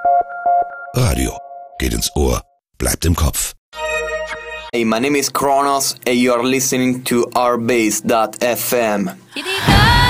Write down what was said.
Radio geht ins Ohr, bleibt im Kopf. Hey, my name is Kronos and you are listening to ourbase.fm.